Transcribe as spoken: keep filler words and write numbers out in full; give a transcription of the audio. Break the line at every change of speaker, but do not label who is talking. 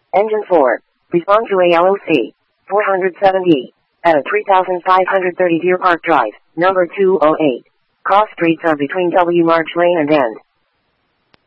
Engine four. Respond to A L O C. four hundred seventy. At three thousand five hundred thirty Deer Park Drive, number two oh eight. Cross streets are between W March Lane and End.